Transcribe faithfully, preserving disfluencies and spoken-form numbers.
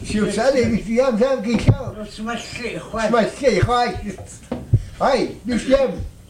شو سالي بيام زام كي شو تمشي خواهد تمشي خايف هاي بيشلم